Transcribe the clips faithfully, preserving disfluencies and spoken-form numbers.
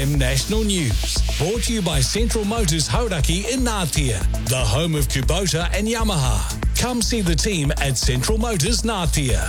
M National News. Brought to you by Central Motors Hauraki in Ngātea, the home of Kubota and Yamaha. Come see the team at Central Motors Ngātea.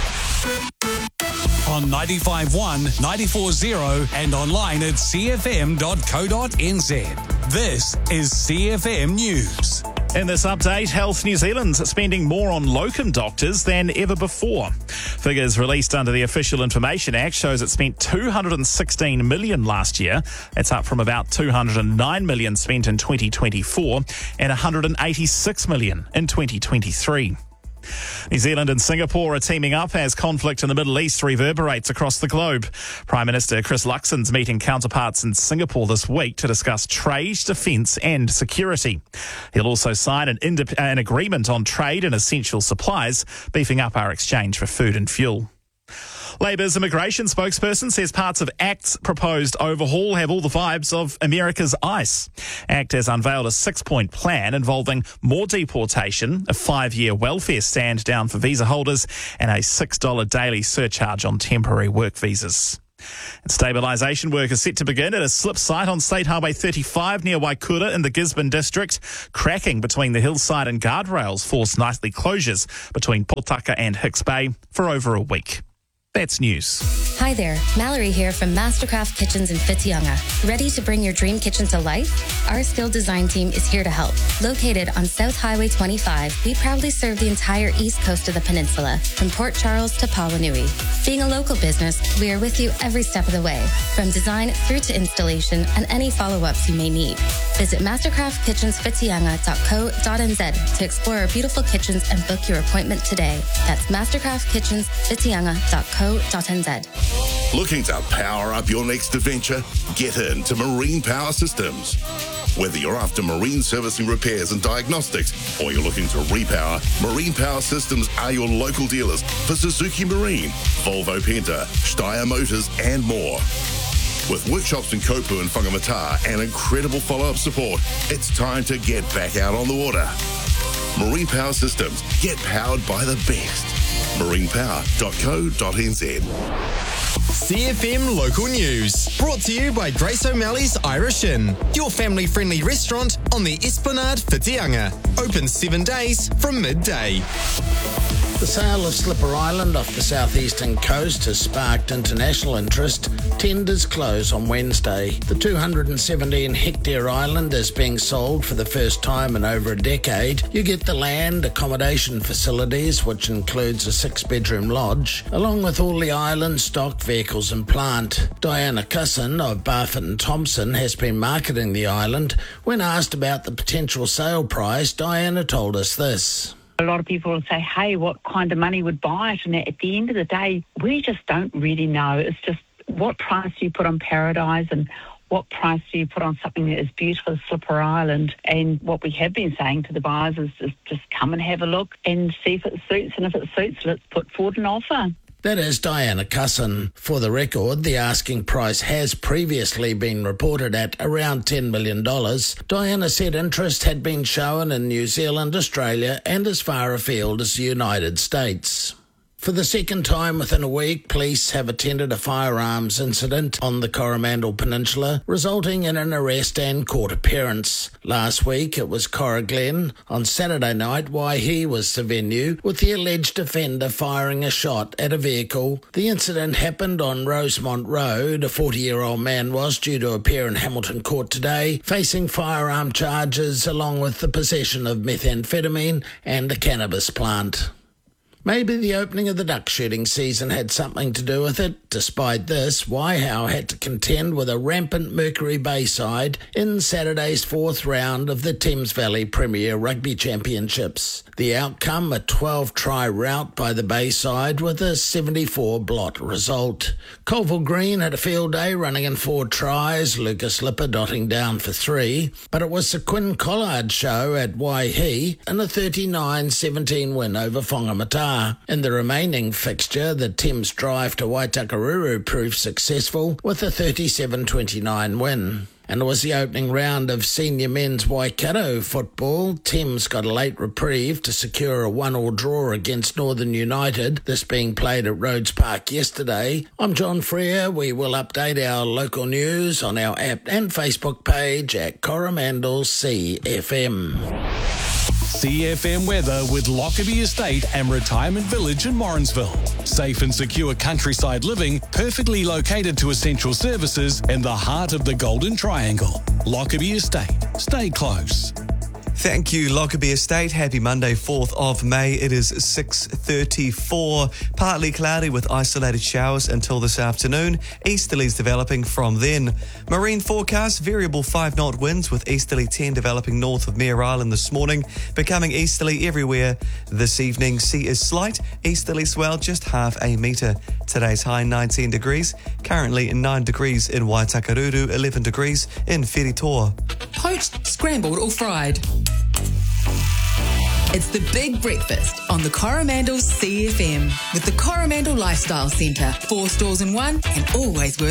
On ninety-five point one, ninety-four point zero and online at c f m dot co dot n z. This is C F M News. In this update, Health New Zealand's spending more on locum doctors than ever before. Figures released under the Official Information Act shows it spent two hundred sixteen million dollars last year. It's up from about two hundred nine million dollars spent in twenty twenty-four and one hundred eighty-six million dollars in twenty twenty-three. New Zealand and Singapore are teaming up as conflict in the Middle East reverberates across the globe. Prime Minister Chris Luxon's meeting counterparts in Singapore this week to discuss trade, defence and security. He'll also sign an, indep- an agreement on trade and essential supplies, beefing up our exchange for food and fuel. Labour's immigration spokesperson says parts of ACT's proposed overhaul have all the vibes of America's ICE. ACT has unveiled a six-point plan involving more deportation, a five-year welfare stand down for visa holders, and a six dollars daily surcharge on temporary work visas. And stabilisation work is set to begin at a slip site on State Highway thirty-five near Waikura in the Gisborne district. Cracking between the hillside and guardrails forced nightly closures between Potaka and Hicks Bay for over a week. That's news. Hi there, Mallory here from Mastercraft Kitchens in Whitianga. Ready to bring your dream kitchen to life? Our skilled design team is here to help. Located on South Highway twenty-five, we proudly serve the entire east coast of the peninsula, from Port Charles to Pawanui. Being a local business, we are with you every step of the way, from design through to installation and any follow-ups you may need. Visit mastercraft kitchens whitianga dot co dot n z to explore our beautiful kitchens and book your appointment today. That's mastercraft kitchens whitianga dot co dot n z. Looking to power up your next adventure? Get into Marine Power Systems. Whether you're after marine servicing repairs and diagnostics, or you're looking to repower, Marine Power Systems are your local dealers for Suzuki Marine, Volvo Penta, Steyr Motors, and more. With workshops in Kopu and Whangamata and incredible follow-up support, it's time to get back out on the water. Marine Power Systems. Get powered by the best. marine power dot co dot n z. C F M Local News. Brought to you by Grace O'Malley's Irish Inn, your family-friendly restaurant on the Esplanade Whitianga. Open seven days from midday. The sale of Slipper Island off the southeastern coast has sparked international interest. Tenders close on Wednesday. The two hundred seventeen hectare island is being sold for the first time in over a decade. You get the land, accommodation facilities, which includes a six-bedroom lodge, along with all the island stock, vehicles and plant. Diana Cusson of Barfoot and Thompson has been marketing the island. When asked about the potential sale price, Diana told us this. A lot of people will say, hey, what kind of money would buy it? And at the end of the day, we just don't really know. It's just what price do you put on Paradise and what price do you put on something that is beautiful as Slipper Island? And what we have been saying to the buyers is, is just come and have a look and see if it suits. And if it suits, let's put forward an offer. That is Diana Cusson. For the record, the asking price has previously been reported at around ten million dollars. Diana said interest had been shown in New Zealand, Australia and as far afield as the United States. For the second time within a week, police have attended a firearms incident on the Coromandel Peninsula, resulting in an arrest and court appearance. Last week, it was Cora Glen. On Saturday night, Waihi was the venue, with the alleged offender firing a shot at a vehicle. The incident happened on Rosemont Road. A forty-year-old man was due to appear in Hamilton Court today, facing firearm charges along with the possession of methamphetamine and a cannabis plant. Maybe the opening of the duck shooting season had something to do with it. Despite this, Waihau had to contend with a rampant Mercury Bay side in Saturday's fourth round of the Thames Valley Premier Rugby Championships. The outcome, a twelve-try rout by the Bay side with a seventy-four blot result. Colville Green had a field day running in four tries, Lucas Lipper dotting down for three, but it was the Quinn Collard show at Waihi in a thirty-nine seventeen win over Whangamata. In the remaining fixture, the Thames drive to Waitakaruru proved successful with a thirty-seven twenty-nine win. And it was the opening round of senior men's Waikato football. Thames got a late reprieve to secure a one-all draw against Northern United, this being played at Rhodes Park yesterday. I'm John Freer. We will update our local news on our app and Facebook page at Coromandel C F M. C F M weather with Lockerbie Estate and Retirement Village in Morrinsville. Safe and secure countryside living, perfectly located to essential services in the heart of the Golden Triangle. Lockerbie Estate. Stay close. Thank you, Lockerbie Estate. Happy Monday, fourth of May. It is six thirty-four. Partly cloudy with isolated showers until this afternoon. Easterlies developing from then. Marine forecast, variable five-knot winds with easterly ten developing north of Mare Island this morning, becoming easterly everywhere this evening. Sea is slight, easterly swell just half a metre. Today's high nineteen degrees, currently nine degrees in Waitakiruru, eleven degrees in Wheritoa. Poached, scrambled or fried. It's the Big Breakfast on the Coromandel C F M with the Coromandel Lifestyle Centre. Four stores in one and always worth